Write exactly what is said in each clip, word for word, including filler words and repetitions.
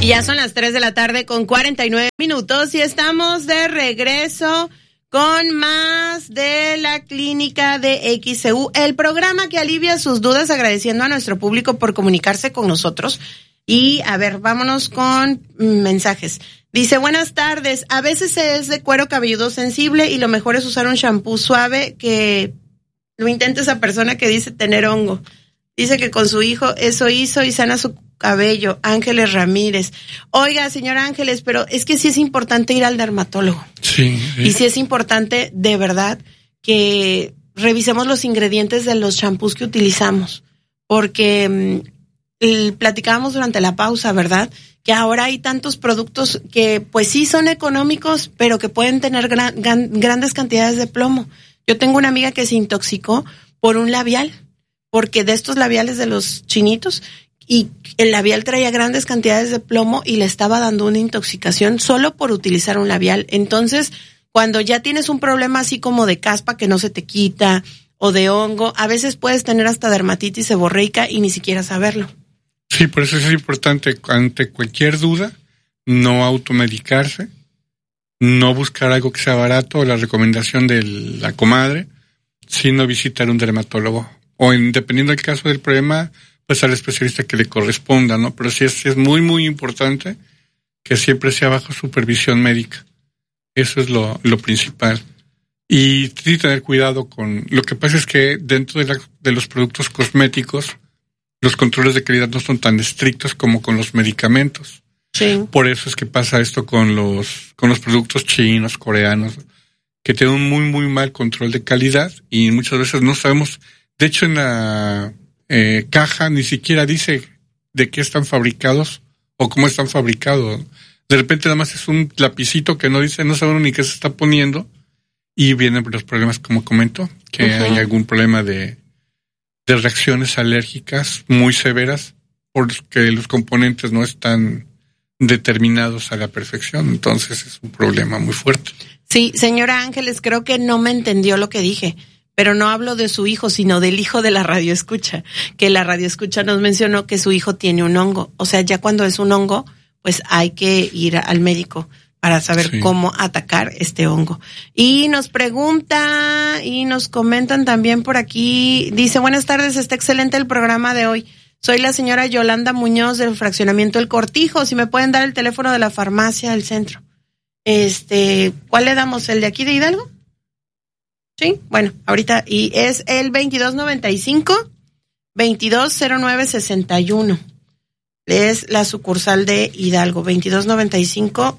Y ya son las tres de la tarde con cuarenta y nueve minutos y estamos de regreso con más de la Clínica de X C U, el programa que alivia sus dudas, agradeciendo a nuestro público por comunicarse con nosotros. Y a ver, vámonos con mensajes. Dice, buenas tardes, a veces es de cuero cabelludo sensible y lo mejor es usar un shampoo suave, que lo intente esa persona que dice tener hongo. Dice que con su hijo eso hizo y sana su cabello. Ángeles Ramírez. Oiga, señora Ángeles, pero es que sí es importante ir al dermatólogo. Sí, sí. Y sí es importante, de verdad, que revisemos los ingredientes de los champús que utilizamos. Porque mmm, platicábamos durante la pausa, ¿verdad? Que ahora hay tantos productos que pues sí son económicos, pero que pueden tener gran, gran, grandes cantidades de plomo. Yo tengo una amiga que se intoxicó por un labial, porque de estos labiales de los chinitos, y el labial traía grandes cantidades de plomo y le estaba dando una intoxicación solo por utilizar un labial. Entonces, cuando ya tienes un problema así como de caspa que no se te quita o de hongo, a veces puedes tener hasta dermatitis seborreica y ni siquiera saberlo. Sí, por eso es importante, ante cualquier duda, no automedicarse, no buscar algo que sea barato, la recomendación de la comadre, sino visitar un dermatólogo. O en, dependiendo del caso del problema, pues al especialista que le corresponda, ¿no? Pero sí es, sí es muy, muy importante que siempre sea bajo supervisión médica. Eso es lo, lo principal. Y sí tener cuidado con... Lo que pasa es que dentro de, la, de los productos cosméticos, los controles de calidad no son tan estrictos como con los medicamentos. Sí. Por eso es que pasa esto con los, con los productos chinos, coreanos, que tienen un muy, muy mal control de calidad y muchas veces no sabemos... De hecho, en la eh, caja ni siquiera dice de qué están fabricados o cómo están fabricados. De repente nada más es un lapicito que no dice, no sabemos ni qué se está poniendo, y vienen los problemas, como comentó, que uh-huh. hay algún problema de, de reacciones alérgicas muy severas porque los componentes no están determinados a la perfección. Entonces es un problema muy fuerte. Sí, señora Ángeles, creo que no me entendió lo que dije. Pero no hablo de su hijo, sino del hijo de la radioescucha, que la radioescucha nos mencionó que su hijo tiene un hongo. O sea, ya cuando es un hongo, pues hay que ir al médico para saber sí. cómo atacar este hongo. Y nos pregunta y nos comentan también por aquí, dice, buenas tardes, está excelente el programa de hoy. Soy la señora Yolanda Muñoz del fraccionamiento El Cortijo. Si me pueden dar el teléfono de la farmacia del centro. Este, ¿cuál le damos? ¿El de aquí de Hidalgo? Sí, bueno, ahorita, y es el veintidós noventa y cinco, veintidós cero nueve sesenta y uno. Es la sucursal de Hidalgo, veintidós noventa y cinco.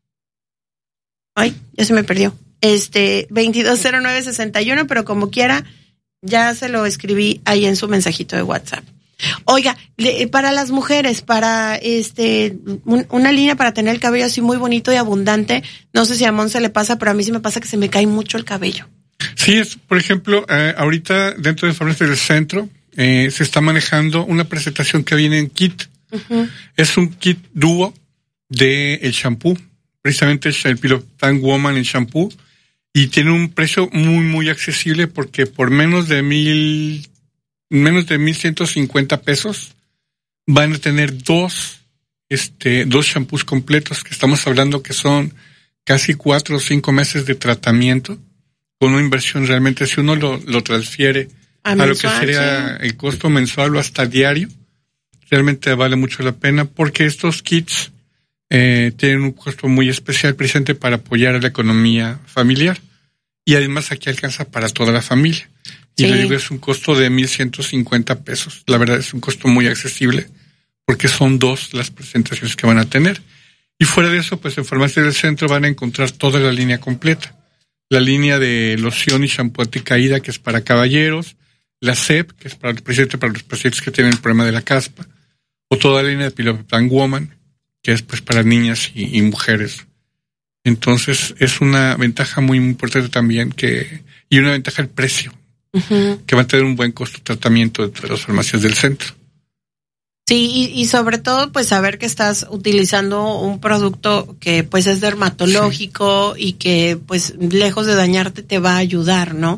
Ay, ya se me perdió. Este, veintidós cero nueve sesenta y uno, pero como quiera, ya se lo escribí ahí en su mensajito de WhatsApp. Oiga, le, para las mujeres, para este, un, una línea para tener el cabello así muy bonito y abundante, no sé si a Mon se le pasa, pero a mí sí me pasa que se me cae mucho el cabello. Sí, es, por ejemplo, eh, ahorita dentro de Farmacias del Centro eh, se está manejando una presentación que viene en kit. Uh-huh. Es un kit dúo de el shampoo, precisamente es el Pilotan Woman el shampoo, y tiene un precio muy, muy accesible porque por menos de mil, menos de mil ciento cincuenta pesos van a tener dos, este, dos shampoos completos, que estamos hablando que son casi cuatro o cinco meses de tratamiento, con una inversión realmente, si uno lo, lo transfiere a, a lo que sería sí. el costo mensual o hasta diario, realmente vale mucho la pena, porque estos kits eh, tienen un costo muy especial precisamente para apoyar a la economía familiar, y además aquí alcanza para toda la familia. Y sí. le digo, es un costo de mil ciento cincuenta pesos. La verdad es un costo muy accesible, porque son dos las presentaciones que van a tener. Y fuera de eso, pues en Farmacias del Centro van a encontrar toda la línea completa. La línea de loción y shampoo anticaída, que es para caballeros, la C E P, que es para, precisamente para los pacientes que tienen el problema de la caspa, o toda la línea de Pilotan Woman, que es pues para niñas y, y mujeres. Entonces es una ventaja muy, muy importante también, que y una ventaja el precio, uh-huh. que va a tener un buen costo de tratamiento de las farmacias del centro. Sí, y, y sobre todo, pues saber que estás utilizando un producto que pues es dermatológico sí. y que pues lejos de dañarte te va a ayudar, ¿no?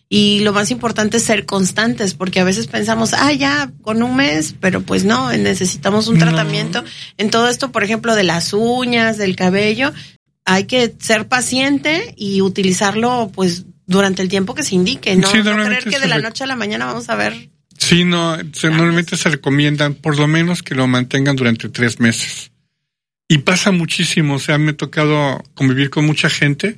Y lo más importante es ser constantes, porque a veces pensamos, ah, ya, con un mes, pero pues no, necesitamos un tratamiento. No. En todo esto, por ejemplo, de las uñas, del cabello, hay que ser paciente y utilizarlo, pues, durante el tiempo que se indique, ¿no? Sí, no creer que de la noche a la mañana vamos a ver. Sí, no, se, normalmente se recomiendan por lo menos que lo mantengan durante tres meses. Y pasa muchísimo, o sea, me ha tocado convivir con mucha gente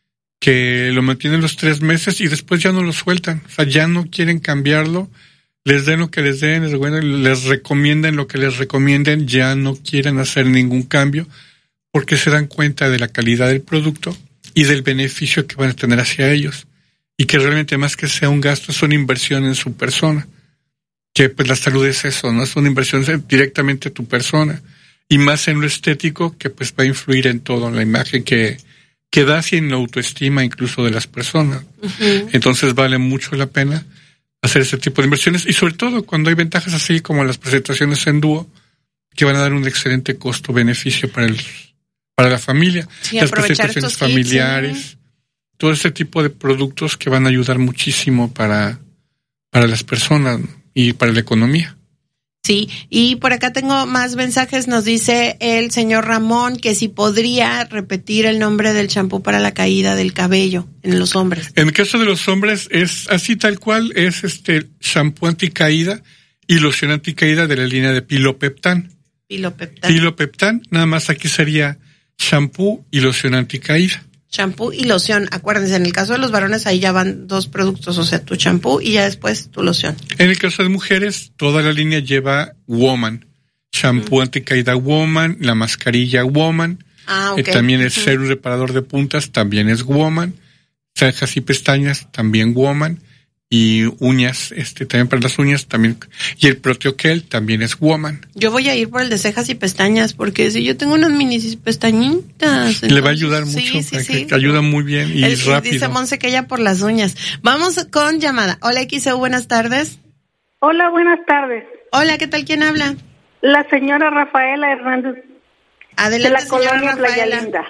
que lo mantienen los tres meses y después ya no lo sueltan, o sea, ya no quieren cambiarlo, les den lo que les den, les, bueno, les recomienden lo que les recomienden, ya no quieren hacer ningún cambio porque se dan cuenta de la calidad del producto y del beneficio que van a tener hacia ellos, y que realmente más que sea un gasto es una inversión en su persona, que pues la salud es eso, no es una inversión directamente a tu persona, y más en lo estético, que pues va a influir en todo, en la imagen que, que das y en la autoestima incluso de las personas. Uh-huh. Entonces vale mucho la pena hacer ese tipo de inversiones, y sobre todo cuando hay ventajas así como las presentaciones en dúo, que van a dar un excelente costo-beneficio para el para la familia, sí, las presentaciones familiares, kits, ¿sí? Todo este tipo de productos que van a ayudar muchísimo para, para las personas y para la economía. Sí, y por acá tengo más mensajes. Nos dice el señor Ramón que si podría repetir el nombre del champú para la caída del cabello en los hombres. En el caso de los hombres es así tal cual, es este champú anticaída y loción anticaída de la línea de Pilopeptan. Pilopeptan. Pilopeptan, nada más aquí sería champú y loción anticaída. Champú y loción, acuérdense, en el caso de los varones ahí ya van dos productos, o sea, tu champú y ya después tu loción. En el caso de mujeres, toda la línea lleva Woman, champú uh-huh. anticaída Woman, la mascarilla Woman, ah, okay. eh, también el uh-huh. serum reparador de puntas también es Woman, cejas y pestañas también Woman, y uñas, este también para las uñas también, y el Proteoquel también es Woman. Yo voy a ir por el de cejas y pestañas, porque si yo tengo unas mini pestañitas. Entonces, le va a ayudar mucho, sí, sí, sí. ayuda muy bien y el, rápido. Dice Monse que ella por las uñas. Vamos con llamada. Hola X E U, buenas tardes. Hola, buenas tardes. Hola, ¿qué tal? ¿Quién habla? La señora Rafaela Hernández. Adelante, de la colonia Rafaela. Playa Linda.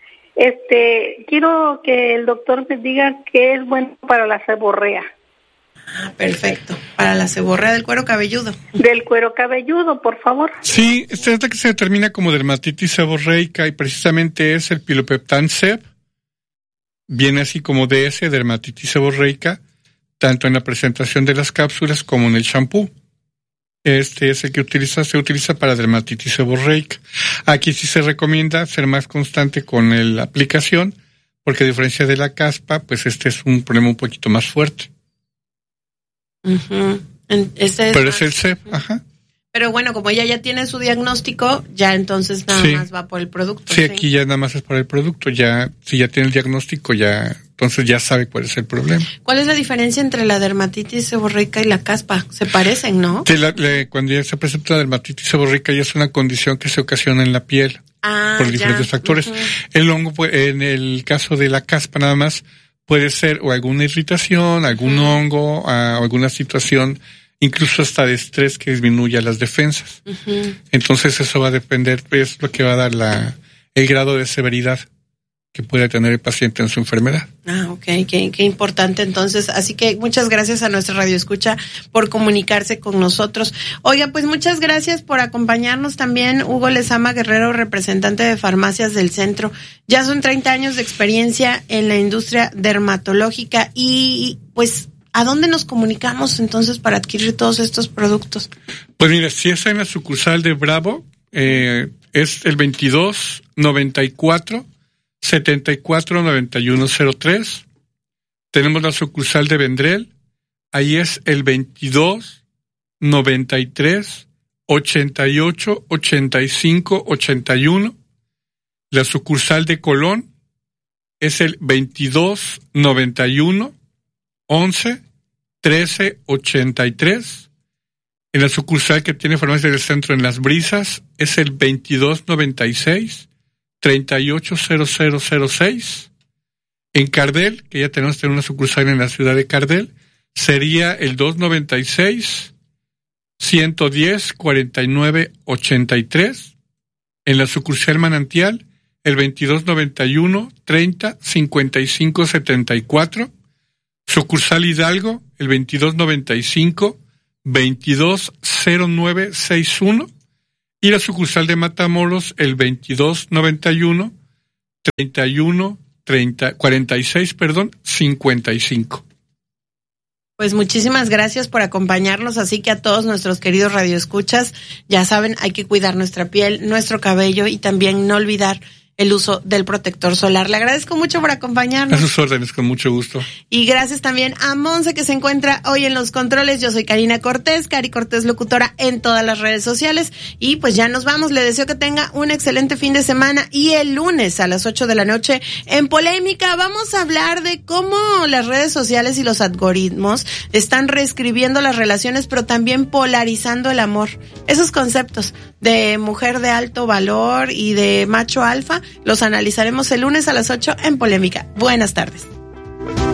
Este, quiero que el doctor me diga qué es bueno para la seborrea. Ah, perfecto. Para la seborrea del cuero cabelludo. Del cuero cabelludo, por favor. Sí, esta es la que se determina como dermatitis seborreica y precisamente es el Pilopeptan Seb. Viene así como D S, dermatitis seborreica, tanto en la presentación de las cápsulas como en el champú. Este es el que utiliza, se utiliza para dermatitis seborreica. Aquí sí se recomienda ser más constante con el, la aplicación, porque a diferencia de la caspa, pues este es un problema un poquito más fuerte. Uh-huh. Ese es Pero más, es el C E P, uh-huh. ajá. Pero bueno, como ella ya tiene su diagnóstico, ya entonces nada sí. más va por el producto. Sí, sí, aquí ya nada más es por el producto, ya, si ya tiene el diagnóstico, ya, entonces ya sabe cuál es el problema. ¿Cuál es la diferencia entre la dermatitis seborreica y la caspa? Se parecen, ¿no? Sí, la, la, cuando ya se presenta la dermatitis seborreica ya es una condición que se ocasiona en la piel. Ah, por diferentes ya. factores. Uh-huh. El hongo, en el caso de la caspa nada más, puede ser o alguna irritación, algún uh-huh. hongo, o alguna situación, incluso hasta de estrés que disminuya las defensas. Uh-huh. Entonces eso va a depender, es lo que va a dar la el grado de severidad que pueda tener el paciente en su enfermedad. Ah, ok, qué, qué importante entonces. Así que muchas gracias a nuestra radioescucha por comunicarse con nosotros. Oiga, pues muchas gracias por acompañarnos también, Hugo Lezama Guerrero, representante de Farmacias del Centro. Ya son treinta años de experiencia en la industria dermatológica y pues, ¿a dónde nos comunicamos entonces para adquirir todos estos productos? Pues mira, si es en la sucursal de Bravo, eh, es el veintidós noventa y cuatro setenta y cuatro noventa y uno cero tres. Tenemos la sucursal de Vendrell, ahí es el veintidós noventa y tres ochenta y ocho ochenta y cinco ochenta y uno. La sucursal de Colón es el veintidós noventa y uno once trece ochenta y tres. En la sucursal que tiene Farmacia del Centro en Las Brisas es el veintidós noventa y seis treinta y ocho cero cero cero seis. En Cardel, que ya tenemos una sucursal en la ciudad de Cardel, sería el doscientos noventa y seis ciento diez cuarenta y nueve ochenta y tres. En la sucursal Manantial, el veintidós noventa y uno treinta cincuenta y cinco setenta y cuatro. Sucursal Hidalgo, el veintidós noventa y cinco, veintidós cero nueve sesenta y uno. Y la sucursal de Matamoros, el veintidós noventa y uno, treinta y uno, treinta, cuarenta y seis, perdón, cincuenta y cinco. Pues muchísimas gracias por acompañarnos, así que a todos nuestros queridos radioescuchas, ya saben, hay que cuidar nuestra piel, nuestro cabello y también no olvidar el uso del protector solar. Le agradezco mucho por acompañarnos. A sus órdenes, con mucho gusto. Y gracias también a Monse, que se encuentra hoy en los controles. Yo soy Karina Cortés, Cari Cortés locutora en todas las redes sociales. Y pues ya nos vamos. Le deseo que tenga un excelente fin de semana. Y el lunes a las ocho de la noche en Polémica vamos a hablar de cómo las redes sociales y los algoritmos están reescribiendo las relaciones, pero también polarizando el amor. Esos conceptos de mujer de alto valor y de macho alfa los analizaremos el lunes a las ocho en Polémica. Buenas tardes.